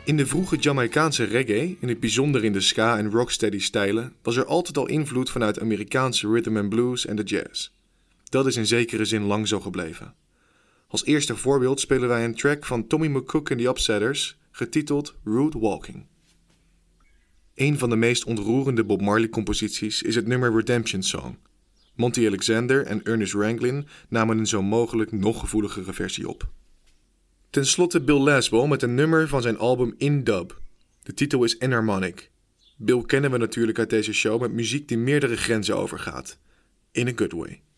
In de vroege Jamaicaanse reggae, in het bijzonder in de ska- en rocksteady-stijlen, was er altijd al invloed vanuit Amerikaanse rhythm and blues en de jazz. Dat is in zekere zin lang zo gebleven. Als eerste voorbeeld spelen wij een track van Tommy McCook en the Upsetters, getiteld Rude Walking. Een van de meest ontroerende Bob Marley-composities is het nummer Redemption Song. Monty Alexander en Ernest Ranglin namen een zo mogelijk nog gevoeligere versie op. Ten slotte Bill Laswell met een nummer van zijn album In Dub. De titel is Enharmonic. Bill kennen we natuurlijk uit deze show met muziek die meerdere grenzen overgaat. In a good way.